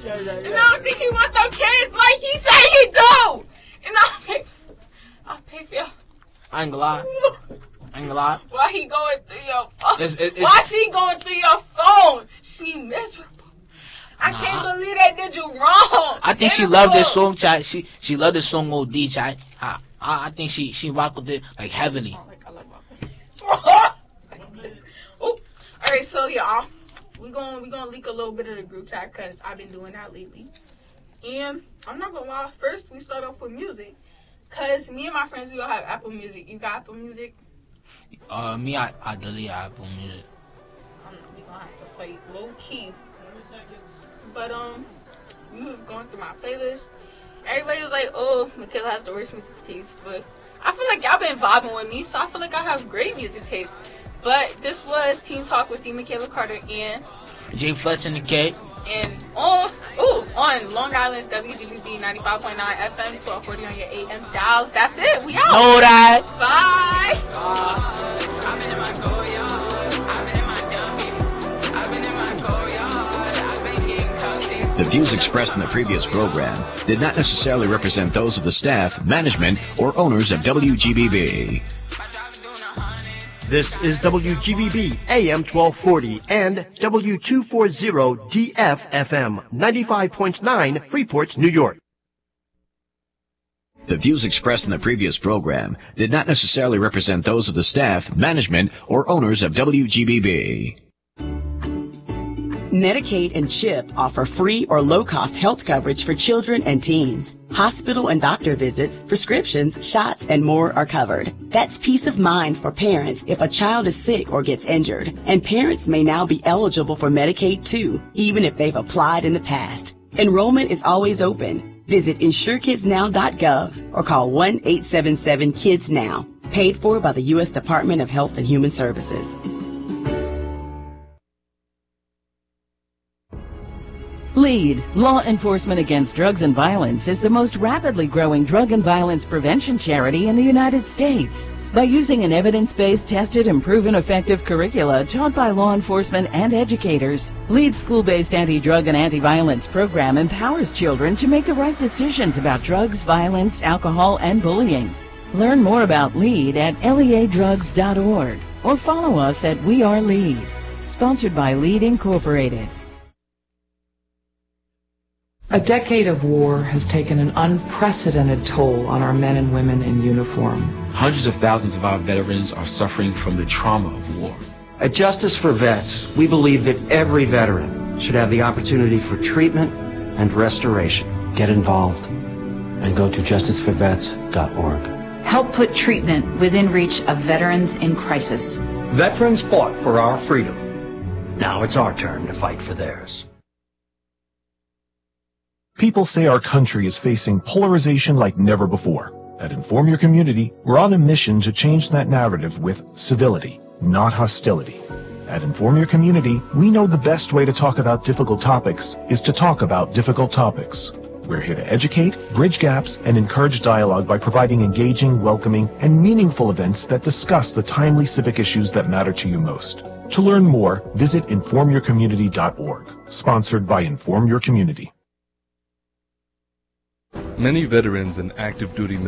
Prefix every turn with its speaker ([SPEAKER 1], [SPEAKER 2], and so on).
[SPEAKER 1] And I don't think he wants them kids like he said he do. And I'll pay for y'all.
[SPEAKER 2] I ain't gonna lie.
[SPEAKER 1] Why he going through your phone? Why she going through your phone? She miserable. I can't believe they did you wrong.
[SPEAKER 2] I think she loved this song, chat. She loved this song OD, chat. I think she rocked with it like heavily.
[SPEAKER 1] Alright, so y'all, we gonna leak a little bit of the group chat because I've been doing that lately. And I'm not gonna lie, first we start off with music. Cause me and my friends, we all have Apple Music. You got Apple Music?
[SPEAKER 2] Me, I delete Apple Music.
[SPEAKER 1] We gonna have to fight low key. But we was going through my playlist. Everybody was like, "Oh, Michaela has the worst music taste," but I feel like y'all been vibing with me, so I feel like I have great music taste. But this was Teen Talk with the Michaela Carter and
[SPEAKER 2] Jay Fletch and the K.
[SPEAKER 1] And on Long Island's WGBB 95.9 FM, 1240 on your AM dials. That's it. We out.
[SPEAKER 2] Know that.
[SPEAKER 1] Bye.
[SPEAKER 3] I've been in my go-yard. I've been in my dummy. I've been in my go-yard. I've been getting cozy.
[SPEAKER 4] The views expressed in the previous program did not necessarily represent those of the staff, management, or owners of WGBB.
[SPEAKER 5] This is WGBB AM 1240 and W240 DFFM 95.9 Freeport, New York.
[SPEAKER 4] The views expressed in the previous program did not necessarily represent those of the staff, management, or owners of WGBB.
[SPEAKER 6] Medicaid and CHIP offer free or low-cost health coverage for children and teens. Hospital and doctor visits, prescriptions, shots, and more are covered. That's peace of mind for parents if a child is sick or gets injured. And parents may now be eligible for Medicaid too, even if they've applied in the past. Enrollment is always open. Visit InsureKidsNow.gov or call 1-877-KIDS-NOW. Paid for by the U.S. Department of Health and Human Services.
[SPEAKER 7] LEAD, Law Enforcement Against Drugs and Violence, is the most rapidly growing drug and violence prevention charity in the United States. By using an evidence-based, tested, and proven effective curricula taught by law enforcement and educators, LEAD's school-based anti-drug and anti-violence program empowers children to make the right decisions about drugs, violence, alcohol, and bullying. Learn more about LEAD at leadrugs.org or follow us at We Are LEAD. Sponsored by LEAD Incorporated.
[SPEAKER 8] A decade of war has taken an unprecedented toll on our men and women in uniform.
[SPEAKER 9] Hundreds of thousands of our veterans are suffering from the trauma of war.
[SPEAKER 10] At Justice for Vets, we believe that every veteran should have the opportunity for treatment and restoration. Get involved and go to justiceforvets.org.
[SPEAKER 11] Help put treatment within reach of veterans in crisis.
[SPEAKER 12] Veterans fought for our freedom. Now it's our turn to fight for theirs.
[SPEAKER 13] People say our country is facing polarization like never before. At Inform Your Community, we're on a mission to change that narrative with civility, not hostility. At Inform Your Community, we know the best way to talk about difficult topics is to talk about difficult topics. We're here to educate, bridge gaps, and encourage dialogue by providing engaging, welcoming, and meaningful events that discuss the timely civic issues that matter to you most. To learn more, visit informyourcommunity.org. Sponsored by Inform Your Community.
[SPEAKER 14] Many veterans and active duty